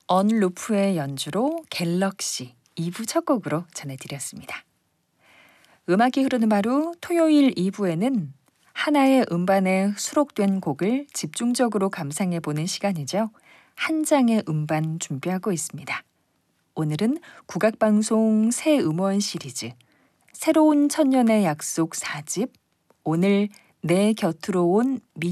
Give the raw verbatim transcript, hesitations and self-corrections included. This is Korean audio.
언루프의 연주로 갤럭시 이 부 첫 곡으로 전해드렸습니다. 음악이 흐르는 하루 토요일 이 부에는 하나의 음반에 수록된 곡을 집중적으로 감상해보는 시간이죠. 한 장의 음반 준비하고 있습니다. 오늘은 국악방송 새 음원 시리즈 새로운 천년의 약속 사 집 오늘 내 곁으로 온 미